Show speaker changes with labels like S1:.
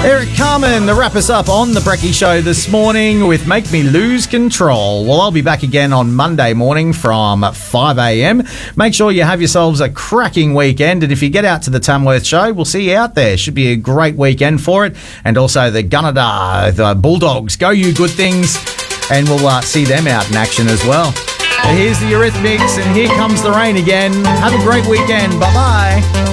S1: Eric Carmen to wrap us up on the Brekkie Show this morning with Make Me Lose Control. Well, I'll be back again on Monday morning from 5 a.m. Make sure you have yourselves a cracking weekend, and if you get out to the Tamworth Show, we'll see you out there. Should be a great weekend for it. And also the Gunnedah, the Bulldogs, go you good things, and we'll see them out in action as well. Here's the Eurythmics, and here comes the rain again. Have a great weekend. Bye-bye.